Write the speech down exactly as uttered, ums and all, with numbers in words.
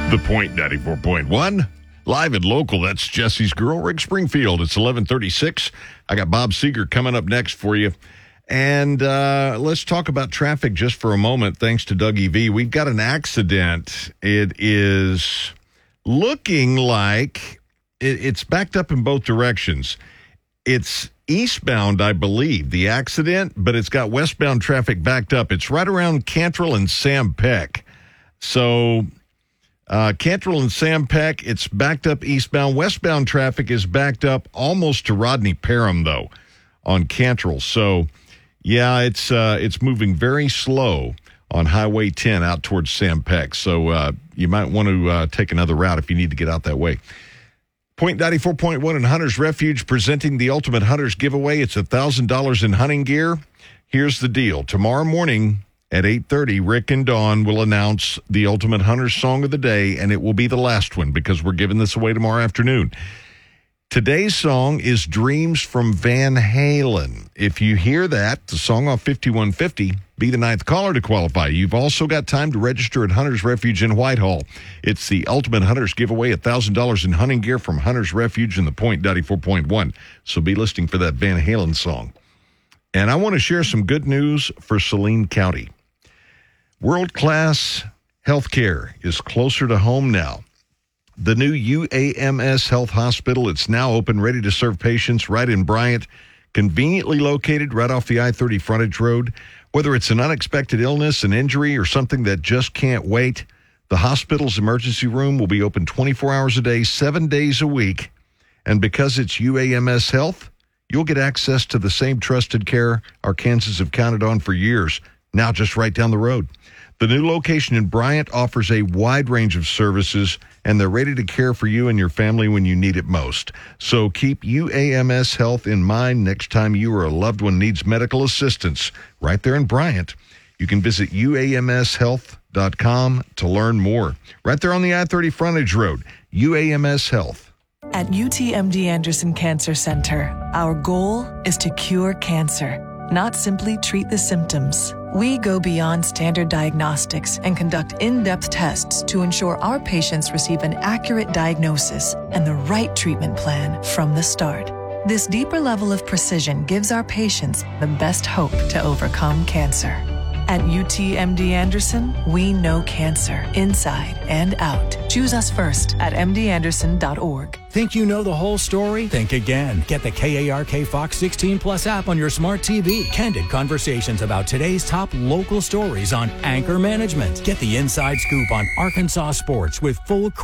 The Point ninety-four point one. Live and local, that's Jesse's Girl, Rick Springfield. It's eleven thirty-six. I got Bob Seeger coming up next for you. And uh, let's talk about traffic just for a moment, thanks to Doug E V. We've got an accident. It is looking like it, it's backed up in both directions. It's eastbound, I believe, the accident, but it's got westbound traffic backed up. It's right around Cantrell and Sam Peck. So... Uh, Cantrell and Sam Peck, it's backed up eastbound. Westbound traffic is backed up almost to Rodney Parham, though, on Cantrell. So, yeah, it's uh, it's moving very slow on Highway ten out towards Sam Peck. So uh, you might want to uh, take another route if you need to get out that way. Point ninety-four point one and Hunter's Refuge presenting the Ultimate Hunters giveaway. It's one thousand dollars in hunting gear. Here's the deal. Tomorrow morning... at eight thirty, Rick and Dawn will announce the Ultimate Hunter's Song of the Day, and it will be the last one because we're giving this away tomorrow afternoon. Today's song is Dreams from Van Halen. If you hear that, the song off fifty-one fifty, be the ninth caller to qualify. You've also got time to register at Hunter's Refuge in Whitehall. It's the Ultimate Hunters giveaway, one thousand dollars in hunting gear from Hunter's Refuge in the Point ninety-four point one. So be listening for that Van Halen song. And I want to share some good news for Saline County. World-class healthcare is closer to home now. The new U A M S Health Hospital, it's now open, ready to serve patients right in Bryant, conveniently located right off the I thirty frontage road. Whether it's an unexpected illness, an injury, or something that just can't wait, the hospital's emergency room will be open twenty-four hours a day, seven days a week. And because it's U A M S Health, you'll get access to the same trusted care Arkansans have counted on for years, now just right down the road. The new location in Bryant offers a wide range of services, and they're ready to care for you and your family when you need it most. So keep U A M S Health in mind next time you or a loved one needs medical assistance right there in Bryant. You can visit U A M S health dot com to learn more. Right there on the I thirty frontage road, U A M S Health. At U T M D Anderson Cancer Center, our goal is to cure cancer, not simply treat the symptoms. We go beyond standard diagnostics and conduct in-depth tests to ensure our patients receive an accurate diagnosis and the right treatment plan from the start. This deeper level of precision gives our patients the best hope to overcome cancer. At U T M D Anderson, we know cancer inside and out. Choose us first at m d anderson dot org. Think you know the whole story? Think again. Get the K A R K Fox sixteen Plus app on your smart T V. Candid conversations about today's top local stories on Anchor Management. Get the inside scoop on Arkansas sports with full